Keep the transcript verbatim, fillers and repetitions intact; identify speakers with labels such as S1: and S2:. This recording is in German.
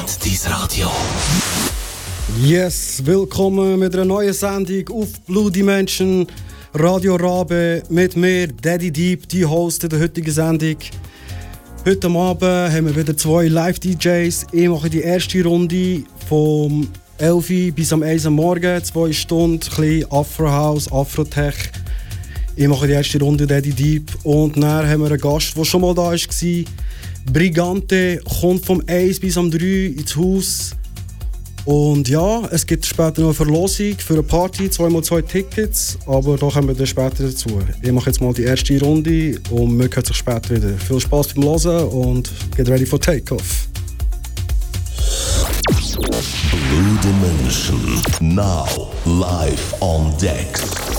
S1: und dein Radio.
S2: Yes, willkommen mit einer neuen Sendung auf Blue Dimension, Radio Rabe, mit mir, Daddy Deep, die Host der heutigen Sendung. Heute Abend haben wir wieder zwei Live-D Js. Ich mache die erste Runde vom elf bis am eins am Morgen, zwei Stunden, ein bisschen Afro-House, Afro-Tech. Ich mache die erste Runde Daddy Deep und dann haben wir einen Gast, der schon mal da war. Brigante kommt vom eins bis am drei ins Haus. Und ja, es gibt später noch eine Verlosung für eine Party, zweimal zwei Tickets, aber da kommen wir dann später dazu. Ich mache jetzt mal die erste Runde und wir hören sich später wieder. Viel Spaß beim Hören und get ready for takeoff.
S1: Blue Dimension, now live on decks.